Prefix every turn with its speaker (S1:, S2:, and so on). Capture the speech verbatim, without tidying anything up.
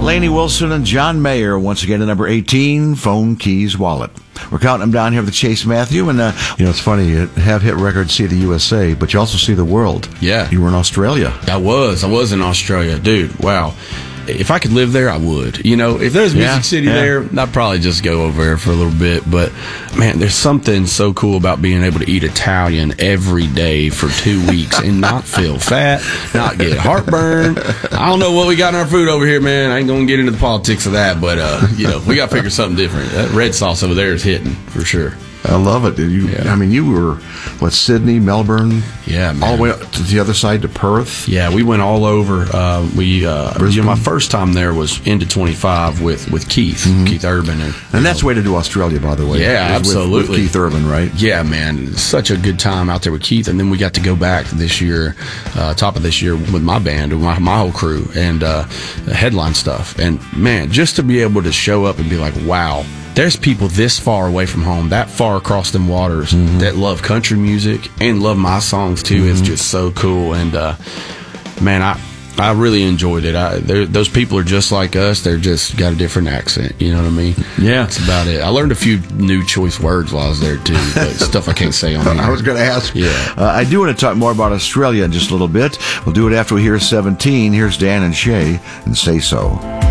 S1: Lainey Wilson and John Mayer once again at number eighteen, Phone Keys Wallet. We're counting them down here with Chase Matthew, and uh, you know, it's funny, you have hit records, see the U S A, but you also see the world.
S2: Yeah.
S1: You were in Australia.
S2: I was. I was in Australia. Dude, wow. If I could live there, I would. You know, if there's Music
S1: Yeah,
S2: City
S1: yeah.
S2: there, I'd probably just go over there for a little bit. But, man, there's something so cool about being able to eat Italian every day for two weeks and not feel fat, not get heartburn. I don't know what we got in our food over here, man. I ain't going to get into the politics of that. But, uh, you know, we got to figure something different. That red sauce over there is hitting for sure.
S1: I love it. You,
S2: Yeah.
S1: I mean, you were, what, Sydney, Melbourne?
S2: Yeah, man.
S1: All the way up to the other side to Perth?
S2: Yeah, we went all over. Uh, we, uh, you
S1: Brisbane?
S2: know, my first time there was into twenty-five with, with Keith, Keith Urban. And,
S1: And that's the way to do Australia, by the way.
S2: Yeah,
S1: is with-
S2: absolutely.
S1: With Keith Urban, right?
S2: Yeah, man, such a good time out there with Keith, and then we got to go back this year, uh, top of this year with my band, with my, my whole crew, and uh, headline stuff. And man, just to be able to show up and be like, wow, there's people this far away from home, that far across them waters, mm-hmm. that love country music and love my songs too. Mm-hmm. It's just so cool, and uh, man, I. I really enjoyed it. I, those people are just like us. They're just got a different accent. You know what I mean?
S1: Yeah.
S2: That's about it. I learned a few new choice words while I was there, too, but stuff I can't say on here.
S1: I was going to ask.
S2: Yeah.
S1: Uh, I do want to talk more about Australia in just a little bit. We'll do it after we hear seventeen. Here's Dan and Shay and Say So.